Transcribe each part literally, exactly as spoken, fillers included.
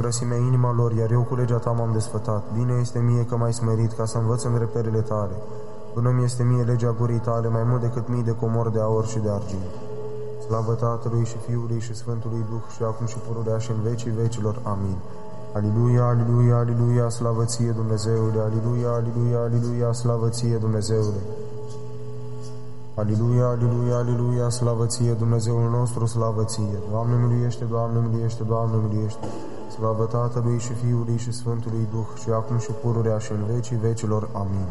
grăsimea inima lor, iar eu cu legea ta m-am desfătat. Bine este mie că m-ai smerit, ca să învăț îndreptările tale. Bună mi este mie legea gurii tale, mai mult decât mii de comori de aur și de argint. Slavă Tatălui și Fiului și Sfântului Duh, și acum și pururea și în vecii vecilor. Amin. Aliluia, aliluia, aliluia, slavă ție, Dumnezeule, aliluia, aliluia, aliluia, slavă ție, Dumnezeule. Aliluia, aliluia, aliluia, slavă ție, Dumnezeul nostru, slavă ție. Doamne miluiește, Doamne miluiește, Doamne miluiește. Slavă Tatălui și Fiului și Sfântului Duh, și acum și pururea și în vecii vecilor. Amin.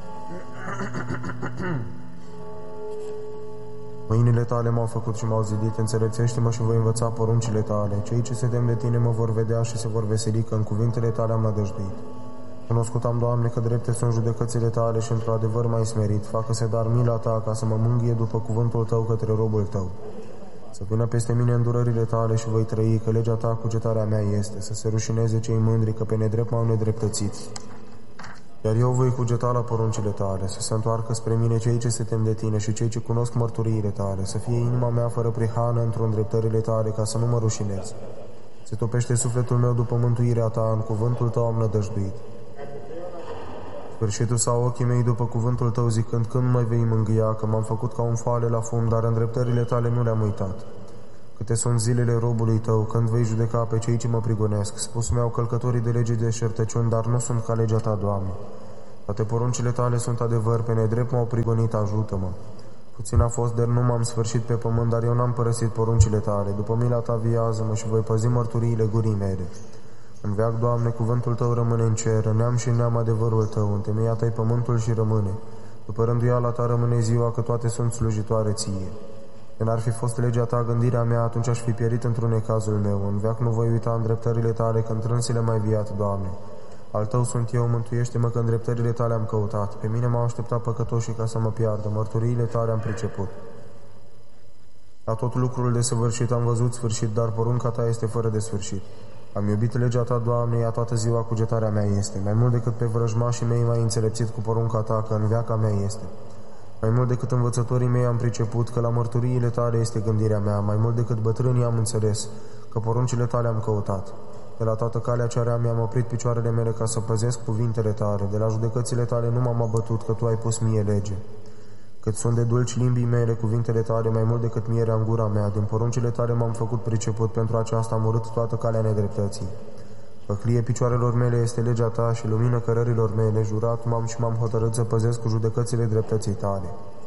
Mâinile tale m-au făcut și m-au zidit, înțelepțește-mă și voi învăța poruncile tale. Cei ce se tem de tine mă vor vedea și se vor veseli, că în cuvintele tale am nădăjduit. Cunoscut am, Doamne, că drepte sunt judecățile tale și într-o adevăr m-ai smerit. Facă-se dar mila ta, ca să mă mângâie după cuvântul tău către robul tău. Să vină peste mine îndurările tale și voi trăi, că legea ta cugetarea mea este. Să se rușineze cei mândri, că pe nedrept m-au nedreptățit. Iar eu voi cugeta la poruncile tale, să se întoarcă spre mine cei ce se tem de tine și cei ce cunosc mărturiile tale, să fie inima mea fără prihană într-o îndreptările tale, ca să nu mă rușinez. Se topește sufletul meu după mântuirea ta, în cuvântul tău am nădăjduit. Sfârșitul sau ochii mei după cuvântul tău, zicând, când mă vei mângâia, că m-am făcut ca un foale la fum, dar îndreptările tale nu le-am uitat. Câte sunt zilele robului tău, când vei judeca pe cei ce mă prigonesc. Spus mi-au călcătorii de lege de șertăciuni, dar nu sunt ca legea ta, Doamne. Toate poruncile tale sunt adevăr, pe nedrept m-au prigonit, ajută-mă. Puțin a fost, dar nu m-am sfârșit pe pământ, dar eu n-am părăsit poruncile tale. După mila ta viază-mă și voi păzi mărturiile gurii mele. În veac, Doamne, cuvântul tău rămâne în cer, în neam și în neam adevărul tău, întemeiat-ai pământul și rămâne. După rânduiala ta rămâne ziua, că toate sunt slujitoare ție. Când ar fi fost legea ta, gândirea mea, atunci aș fi pierit într-un necazul meu. În veac nu voi uita îndreptările tale, că întrânsele m-ai viat, Doamne. Al tău sunt eu, mântuiește-mă, că îndreptările tale am căutat. Pe mine m-au așteptat păcătoșii ca să mă piardă, mărturiile tale am priceput. La tot lucrul desăvârșit am văzut sfârșit, dar porunca ta este fără de sfârșit. Am iubit legea ta, Doamne, ea toată ziua cugetarea mea este. Mai mult decât pe vrăjmașii mei m-ai înțelepțit cu porunca ta, că în veaca mea este. Mai mult decât învățătorii mei am priceput, că la mărturiile tale este gândirea mea. Mai mult decât bătrânii am înțeles, că poruncile tale am căutat. De la toată calea cea rea mi-am oprit picioarele mele ca să păzesc cuvintele tale. De la judecățile tale nu m-am abătut, că tu ai pus mie lege. Cât sunt de dulci limbii mele cuvintele tale, mai mult decât mierea în gura mea. Din poruncile tale m-am făcut priceput, pentru aceasta am urât toată calea nedreptății. Păclie picioarelor mele este legea ta și lumină cărărilor mele. Jurat m-am și m-am hotărât să păzesc cu judecățile dreptății tale.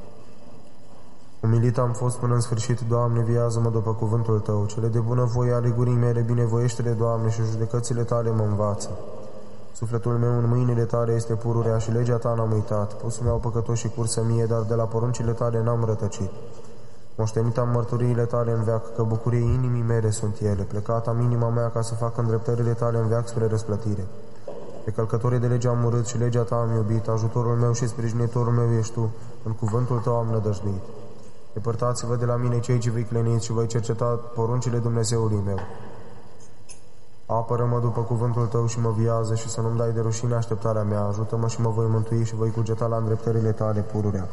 Umilit am fost până în sfârșit, Doamne, viază-mă după cuvântul tău. Cele de bună voie ale gurii mele, binevoiește-le, Doamne, și judecățile tale mă învață. Sufletul meu în mâinile tale este pururea și legea ta n-am uitat. Pus mi-au păcătoșii cursă mie, dar de la poruncile tale n-am rătăcit. Moștenit am mărturiile tale în veac, că bucuriei inimii mele sunt ele. Plecat am inima mea ca să fac îndreptările tale în veac spre răsplătire. Pe călcătorii de lege am urât și legea ta am iubit. Ajutorul meu și sprijinitorul meu ești tu. În cuvântul tău am nădăjduit. Depărtați-vă de la mine cei ce vicleniți și voi cerceta poruncile Dumnezeului meu. Apără-mă după cuvântul tău și mă viază și să nu-mi dai de rușine așteptarea mea. Ajută-mă și mă voi mântui și voi cugeta la îndreptările tale pururea.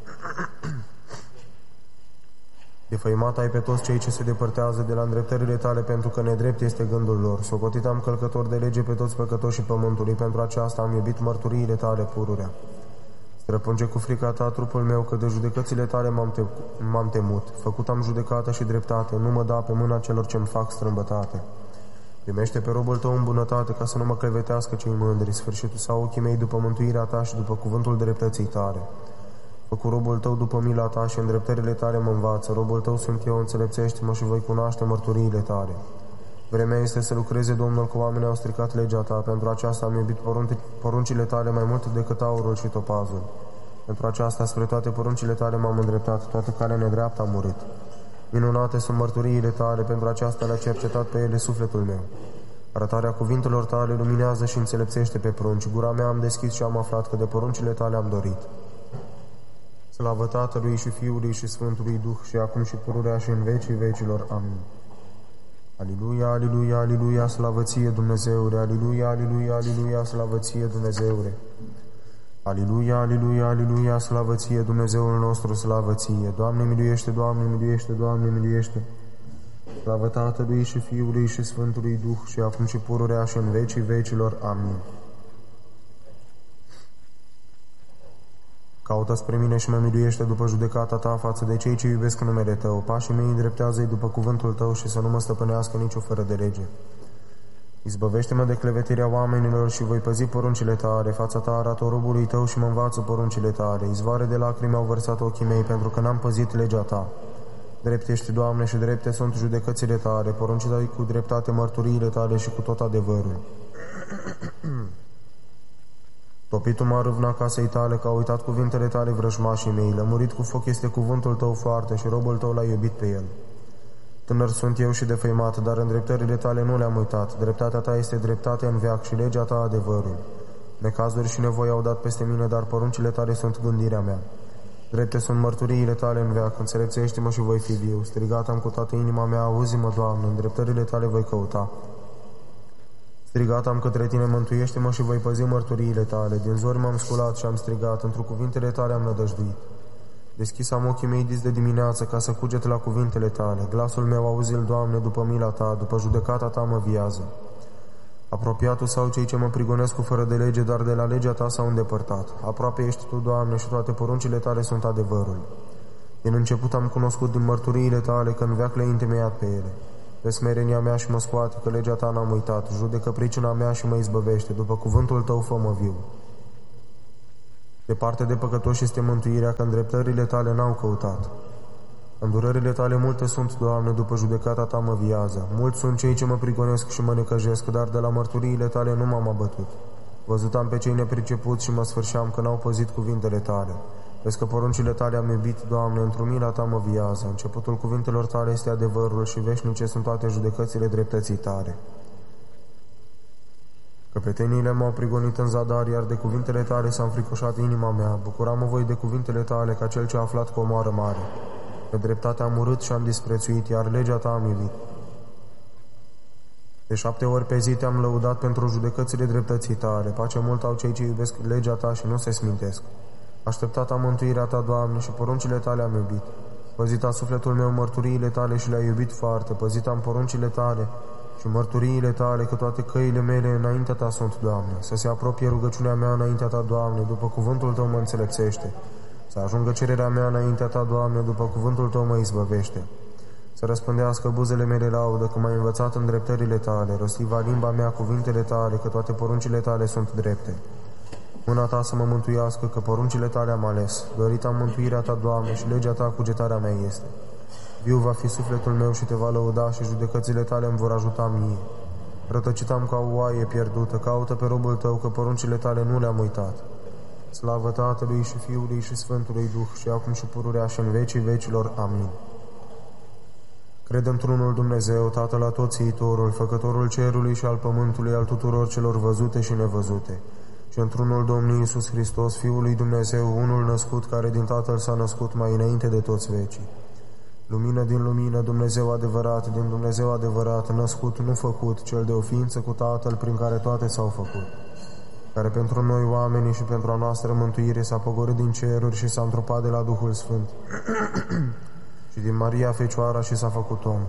Defăimat ai pe toți cei ce se depărtează de la îndreptările tale, pentru că nedrept este gândul lor. Socotit am călcător de lege pe toți păcătoșii pământului, pentru aceasta am iubit mărturiile tale pururea. Străpunge cu frica ta trupul meu, că de judecățile tale m-am, te m-am temut. Făcut am judecată și dreptate, nu mă da pe mâna celor ce-mi fac strâmbătate. Primește pe robul tău în bunătate, ca să nu mă clevetească cei mândri. Sfârșitul sau ochii mei după mântuirea ta și după cuvântul dreptății tale. Fă cu robul tău după mila ta și îndreptările tale mă învață. Robul tău sunt eu, înțelepțește-mă și voi cunoaște mărturiile tale. Vremea este să lucreze, Domnul, că oamenii au stricat legea ta. Pentru aceasta am iubit poruncile tale mai mult decât aurul și topazul. Pentru aceasta, spre toate poruncile tale m-am îndreptat, toată calea nedreaptă am murit. Minunate sunt mărturiile tale, pentru aceasta le-a cercetat pe ele sufletul meu. Arătarea cuvintelor tale luminează și înțelepțește pe prunci. Gura mea am deschis și am aflat, că de poruncile tale am dorit. Slavă Tatălui și Fiului și Sfântului Duh, și acum și pururea și în vecii vecilor. Amin. Aliluia, aliluia, aliluia, slavă ție, Dumnezeule, aliluia, aliluia, aliluia, slavă ție, Dumnezeule. Aliluia, aliluia, aliluia, slavă ție, Dumnezeul nostru, slavă ție. Doamne miluiește, Doamne miluiește, Doamne miluiește. Slavă Tatălui și Fiului și Sfântului Duh, și acum și pururea și în vecii vecilor. Amin. Caută spre mine și mă miluiește după judecata ta față de cei ce iubesc numele tău. Pașii mei îndreptează-i după cuvântul tău și să nu mă stăpânească nicio fără de lege. Izbăvește-mă de clevetirea oamenilor și voi păzi poruncile tale. Fața ta arată robului tău și mă învață poruncile tale. Izvoare de lacrimi au vărsat ochii mei, pentru că n-am păzit legea ta. Drept ești, Doamne, și drepte sunt judecățile tale. Poruncile cu dreptate mărturiile tale și cu tot adevărul. Topitul m-a râvna casei tale, că a uitat cuvintele tale vrăjmașii mei. Lămurit cu foc este cuvântul tău foarte și robul tău l-a iubit pe el. Tânăr sunt eu și defăimat, dar îndreptările tale nu le-am uitat. Dreptatea ta este dreptate în veac și legea ta adevărul. Necazuri și nevoi au dat peste mine, dar poruncile tale sunt gândirea mea. Drepte sunt mărturiile tale în veac, înțelepțește-mă și voi fi viu. Strigat am cu toată inima mea, auzi-mă, Doamne, îndreptările tale voi căuta. Strigat am către tine, mântuiește-mă și voi păzi mărturiile tale. Din zori m-am sculat și am strigat, într-o cuvintele tale am nădăjduit. Deschis am ochii mei dis de dimineață, ca să cuget la cuvintele tale. Glasul meu auzi-l, Doamne, după mila ta, după judecata ta mă viază. Apropiatul sau cei ce mă prigonesc cu fără de lege, dar de la legea ta s-au îndepărtat. Aproape ești tu, Doamne, și toate poruncile tale sunt adevărul. Din început am cunoscut din mărturiile tale, că în veac le-ai întemeiat pe ele. Pe smerenia mea și mă scoate, că legea ta n-am uitat. Judecă pricina mea și mă izbăvește, după cuvântul tău fă-mă viu. Departe de păcătoși este mântuirea, că îndreptările tale n-au căutat. Îndurările tale multe sunt, Doamne, după judecata ta mă viază. Mulți sunt cei ce mă prigonesc și mă necăjesc, dar de la mărturiile tale nu m-am abătut. Văzut am pe cei nepricepuți și mă sfârșeam, că n-au păzit cuvintele tale. Vezi că poruncile tale am iubit, Doamne, într-o mila ta mă viază. Începutul cuvintelor tale este adevărul și veșnice sunt toate judecățile dreptății tale. Căpetenile m-au prigonit în zadar, iar de cuvintele tale s-a înfricoșat inima mea. Bucuram-mă voi de cuvintele tale, ca cel ce a aflat cu o moară mare. Pe dreptate am urât și am disprețuit, iar legea ta am iubit. De șapte ori pe zi te-am lăudat pentru judecățile dreptății tale. Pace mult au cei ce iubesc legea ta și nu se smintesc. Așteptat am mântuirea ta, Doamne, și poruncile tale am iubit. Păzit a sufletul meu mărturiile tale și le-a iubit foarte. Păzit am poruncile tale și mărturiile tale, că toate căile mele înaintea ta sunt, Doamne. Să se apropie rugăciunea mea înaintea ta, Doamne, după cuvântul tău mă înțelepțește. Să ajungă cererea mea înaintea ta, Doamne, după cuvântul tău mă izbăvește. Să răspândească buzele mele laudă, că m-ai învățat în dreptările tale. Răstiva limba mea cuvintele tale, că toate poruncile tale sunt drepte. Mâna ta să mă mântuiască, că poruncile tale am ales. Dorit am mântuirea ta, Doamne, și legea ta cugetarea mea este. Viu va fi sufletul meu și te va lăuda și judecățile tale îmi vor ajuta mie. Rătăcit am ca o oaie pierdută, caută pe robul tău, că poruncile tale nu le-am uitat. Slavă Tatălui și Fiului și Sfântului Duh, și acum și pururea și în vecii vecilor. Amin. Cred într-unul Dumnezeu, Tatăl Atotțiitorul, Făcătorul cerului și al pământului, al tuturor celor văzute și nevăzute, și într-unul Domnul Iisus Hristos, Fiul lui Dumnezeu, unul născut, care din Tatăl s-a născut mai înainte de toți vecii. Lumină din lumină, Dumnezeu adevărat, din Dumnezeu adevărat, născut, nu făcut, cel de o ființă cu Tatăl, prin care toate s-au făcut, care pentru noi oamenii și pentru a noastră mântuire s-a pogorât din ceruri și s-a întrupat de la Duhul Sfânt și din Maria Fecioara și s-a făcut om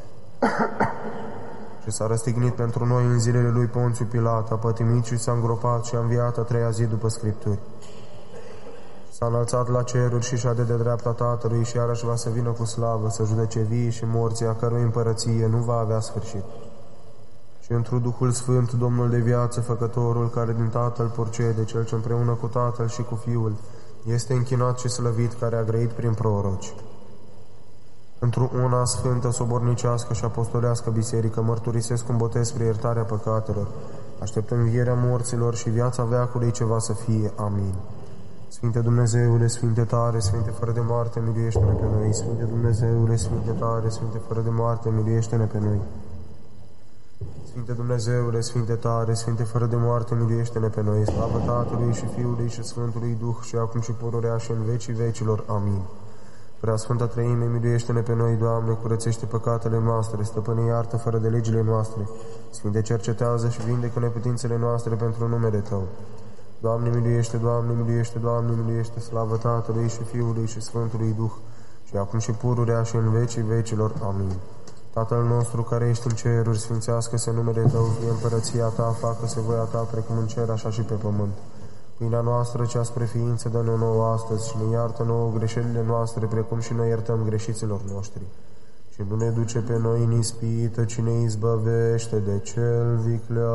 și s-a răstignit pentru noi în zilele lui Ponțiu Pilat, a pătimit și s-a îngropat și a înviat a treia zi după Scripturi. S-a înălțat la ceruri și șade de dreapta Tatălui și iarăși va să vină cu slavă, să judece vii și morții, a cărui împărăție nu va avea sfârșit. Și într-un Duhul Sfânt, Domnul de viață, Făcătorul, care din Tatăl procede, Cel ce împreună cu Tatăl și cu Fiul este închinat și slăvit, care a grăit prin proroci. Într-o una sfântă, sobornicească și apostolească biserică, mărturisesc un botez spre iertarea păcatelor. Aștept învierea morților și viața veacului ce va să fie. Amin. Sfinte Dumnezeule, Sfinte tare, Sfinte fără de moarte, miluiește-ne pe noi. Sfinte Dumnezeule, Sfinte tare, Sfinte fără de moarte, miluiește-ne pe noi. Sfinte Dumnezeule, Sfinte tare, Sfinte fără de moarte, miluiește-ne pe noi. Slavă Tatălui și Fiului și Sfântului Duh, și acum și pururea și în vecii vecilor. Amin. Prea Sfânta Treime, miluiește-ne pe noi, Doamne, curățește păcatele noastre, stăpâne iartă fără de legile noastre. Sfinte, cercetează și vindecă neputințele noastre pentru numele Tău. Doamne, miluiește, Doamne, miluiește, Doamne, miluiește, slavă Tatălui și Fiului și Sfântului Duh, și acum și pururea și în vecii vecilor. Amin. Tatăl nostru care ești în ceruri, sfințească-se numele Tău, fie împărăția Ta, facă-se voia Ta, precum în cer, așa și pe pământ. Pâinea noastră, cea spre ființă, dă-ne nouă astăzi și ne iartă nouă greșelile noastre, precum și noi iertăm greșiților noștri. Și nu ne duce pe noi în ispită, ci ne izbăvește de cel viclean.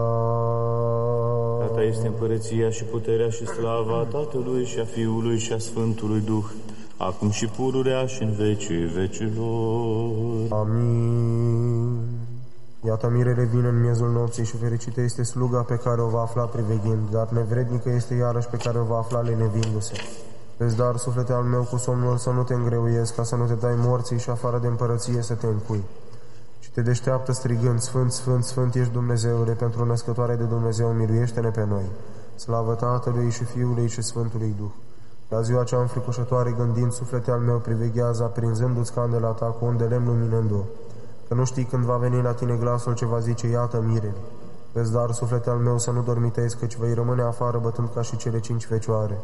A Ta este împărăția și puterea și slava Tatălui și a Fiului și a Sfântului Duh, acum și pururea și în vecii vecilor. Amin. Iată mirele vine în miezul nopții și fericită este sluga pe care o va afla priveghind, dar nevrednică este iarăși pe care o va afla lenevindu-se. Vezi, dar, suflete al meu, cu somnul să nu te îngreuiesc, ca să nu te dai morții și afară de împărăție să te încui. Și te deșteaptă strigând, Sfânt, Sfânt, Sfânt ești Dumnezeule, pentru născătoare de Dumnezeu, miluiește-ne pe noi. Slavă Tatălui și Fiului și Sfântului Duh. La ziua cea înfricoșătoare gândind, suflete al meu, priveghează, aprinzându-ți candela ta cu un de lemn luminând-o, că nu știi când va veni la tine glasul ce va zice, iată mirele. Vezi, dar, suflete al meu, să nu dormitezi, căci vei rămâne afară bătând ca și cele cinci fecioare.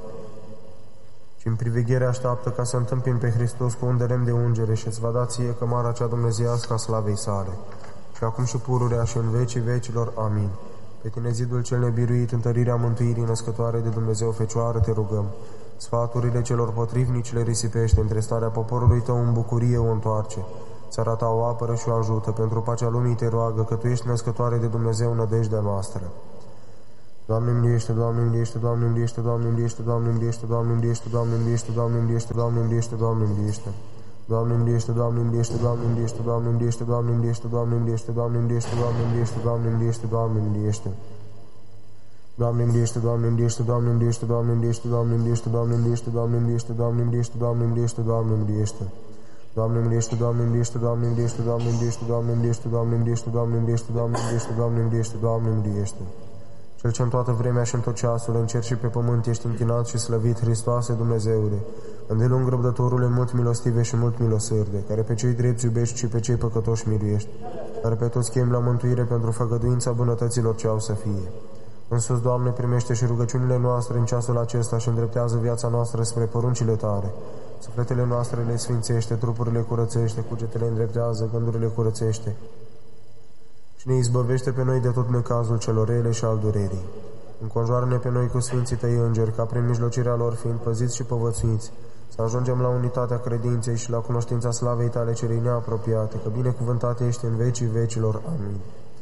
Și în priveghere așteaptă ca să întâmpini pe Hristos cu un de lemn de ungere și îți va da ție cămara cea dumnezeiască a slavei sale. Și acum și pururea și în vecii vecilor. Amin. Pe tine, zidul cel nebiruit, întărirea mântuirii, născătoare de Dumnezeu Fecioară, te rugăm. Sfaturile celor potrivnici le risipește, între starea poporului tău în bucurie o întoarce. Țara ta o apără și o ajută, pentru pacea lumii te roagă, că tu ești născătoare de Dumnezeu, nădejdea noastră. Doamne miliește, Doamne miliește, Doamne miliește, Doamne miliește, Doamne miliește, Doamne miliește, Doamne miliește, Doamne miliește, Doamne miliește, Doamne miliește. Doamne miliește, Doamne miliește, Doamne miliește, Doamne miliește, Doamne miliește, Doamne miliește, Doamne miliește, Doamne miliește, Doamne miliește, Doamne miliește. Doamne miliește, Doamne miliește, Doamne miliește, Doamne miliește, Doamne miliește, Doamne miliește, Doamne miliește, Doamne miliește, Doamne miliește, Doamne miliește. Doamne miliește, Doamne miliește, Doamne miliește, Doamne miliește, Doamne miliește, Doamne miliește, Doamne miliește, Doamne miliește, Doamne miliește, Doamne miliește. Cel ce în toată vremea și în tot ceasul, în cer și pe pământ, ești închinat și slăvit, Hristoase Dumnezeule, îndelung răbdătorule, mult milostive și mult milosârde, care pe cei drepți iubești și pe cei păcătoși miluiești, care pe toți chemi la mântuire pentru făgăduința bunătăților ce au să fie. Însus, Doamne, primește și rugăciunile noastre în ceasul acesta și îndreptează viața noastră spre poruncile Tale. Sufletele noastre le sfințește, trupurile curățește, cugetele îndreptează, gândurile curățește. Și ne izbăvește pe noi de tot necazul celor rele și al durerii. Înconjoară-ne pe noi cu sfinții Tăi îngeri, ca prin mijlocirea lor fiind păziți și povățuiți, să ajungem la unitatea credinței și la cunoștința slavei Tale celei neapropiate, că binecuvântate ești în vecii vecilor. Amin.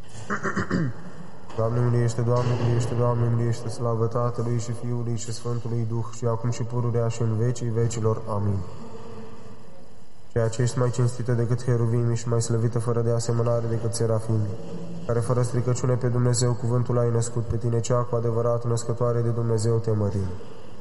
Doamne miliește, Doamne miliește, Doamne miliește, slavă Tatălui și Fiului și Sfântului Duh, și acum și pururea și în vecii vecilor. Amin. Ceea ce ești mai cinstită decât heruvimii și mai slăvită fără de asemănare decât serafimii, care fără stricăciune pe Dumnezeu cuvântul ai născut, pe tine cea cu adevărat născătoare de Dumnezeu te mărim.